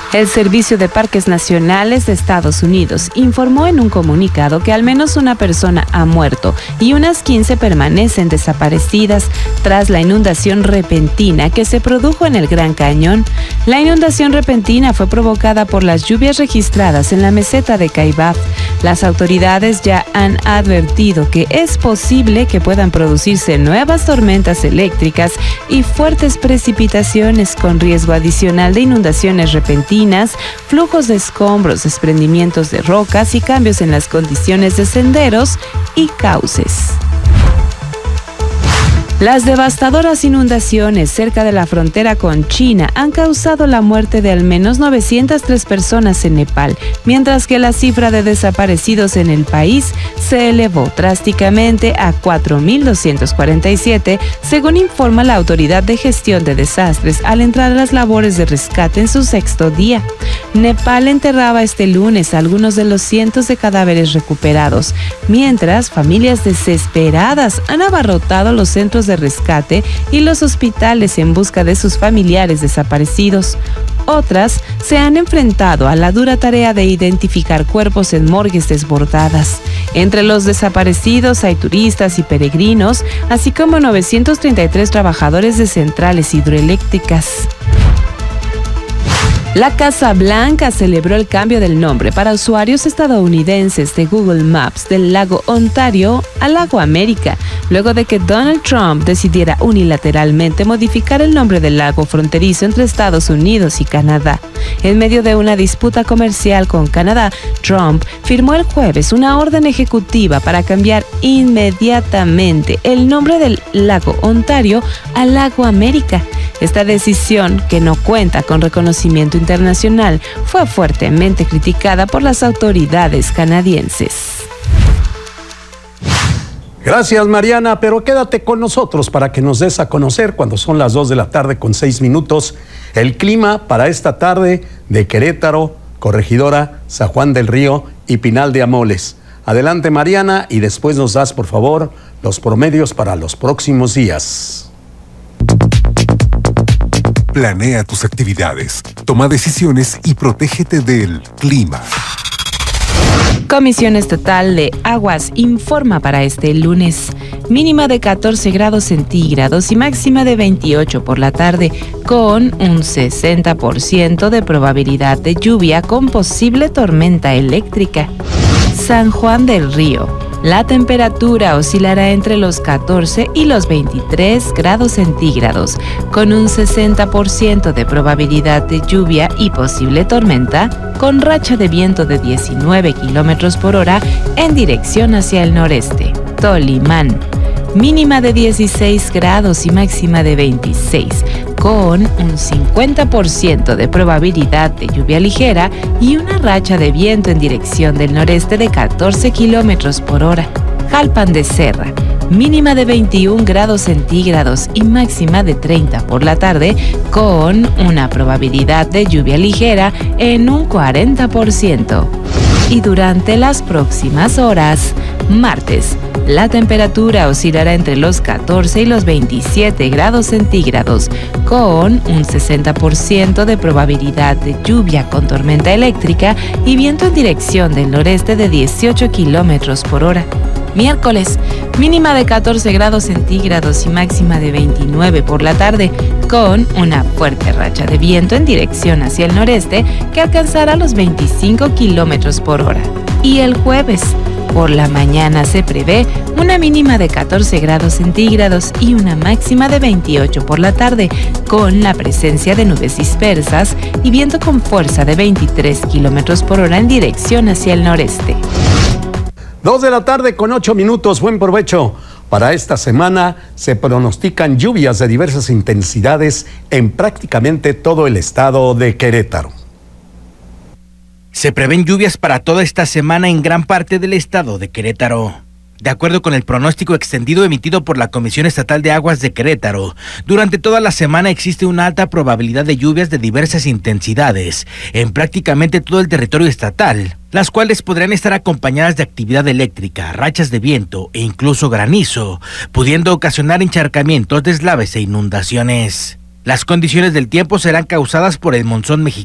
El Servicio de Parques Nacionales de Estados Unidos informó en un comunicado que al menos una persona ha muerto y unas 15 permanecen desaparecidas tras la inundación repentina que se produjo en el Gran Cañón. La inundación repentina fue provocada por las lluvias registradas en la meseta de Kaibab. Las autoridades ya han advertido que es posible que puedan producirse nuevas tormentas eléctricas y fuertes precipitaciones con riesgo adicional de inundaciones repentinas, flujos de escombros, desprendimientos de rocas y cambios en las condiciones de senderos y cauces. Las devastadoras inundaciones cerca de la frontera con China han causado la muerte de al menos 903 personas en Nepal, mientras que la cifra de desaparecidos en el país se elevó drásticamente a 4.247, según informa la Autoridad de Gestión de Desastres al entrar a las labores de rescate en su sexto día. Nepal enterraba este lunes algunos de los cientos de cadáveres recuperados, mientras familias desesperadas han abarrotado los centros de rescate y los hospitales en busca de sus familiares desaparecidos. Otras se han enfrentado a la dura tarea de identificar cuerpos en morgues desbordadas. Entre los desaparecidos hay turistas y peregrinos, así como 933 trabajadores de centrales hidroeléctricas. La Casa Blanca celebró el cambio del nombre para usuarios estadounidenses de Google Maps del lago Ontario al lago América, luego de que Donald Trump decidiera unilateralmente modificar el nombre del lago fronterizo entre Estados Unidos y Canadá. En medio de una disputa comercial con Canadá, Trump firmó el jueves una orden ejecutiva para cambiar inmediatamente el nombre del lago Ontario al lago América. Esta decisión, que no cuenta con reconocimiento internacional, fue fuertemente criticada por las autoridades canadienses. Gracias, Mariana, pero quédate con nosotros para que nos des a conocer, cuando son las 2:06 p.m, el clima para esta tarde de Querétaro, Corregidora, San Juan del Río y Pinal de Amoles. Adelante, Mariana, y después nos das, por favor, los promedios para los próximos días. Planea tus actividades, toma decisiones y protégete del clima. Comisión Estatal de Aguas informa para este lunes. Mínima de 14 grados centígrados y máxima de 28 por la tarde, con un 60% de probabilidad de lluvia con posible tormenta eléctrica. San Juan del Río. La temperatura oscilará entre los 14 y los 23 grados centígrados, con un 60% de probabilidad de lluvia y posible tormenta, con racha de viento de 19 kilómetros por hora en dirección hacia el noreste. Tolimán. Mínima de 16 grados y máxima de 26, con un 50% de probabilidad de lluvia ligera y una racha de viento en dirección del noreste de 14 kilómetros por hora. Jalpan de Serra. Mínima de 21 grados centígrados y máxima de 30 por la tarde, con una probabilidad de lluvia ligera en un 40%. Y durante las próximas horas, martes, la temperatura oscilará entre los 14 y los 27 grados centígrados, con un 60% de probabilidad de lluvia con tormenta eléctrica y viento en dirección del noreste de 18 kilómetros por hora. Miércoles, mínima de 14 grados centígrados y máxima de 29 por la tarde, con una fuerte racha de viento en dirección hacia el noreste que alcanzará los 25 kilómetros por hora. Y el jueves, por la mañana se prevé una mínima de 14 grados centígrados y una máxima de 28 por la tarde, con la presencia de nubes dispersas y viento con fuerza de 23 kilómetros por hora en dirección hacia el noreste. 2:08 p.m, buen provecho. Para esta semana se pronostican lluvias de diversas intensidades en prácticamente todo el estado de Querétaro. Se prevén lluvias para toda esta semana en gran parte del estado de Querétaro. De acuerdo con el pronóstico extendido emitido por la Comisión Estatal de Aguas de Querétaro, durante toda la semana existe una alta probabilidad de lluvias de diversas intensidades en prácticamente todo el territorio estatal, las cuales podrían estar acompañadas de actividad eléctrica, rachas de viento e incluso granizo, pudiendo ocasionar encharcamientos, deslaves e inundaciones. Las condiciones del tiempo serán causadas por el monzón mexicano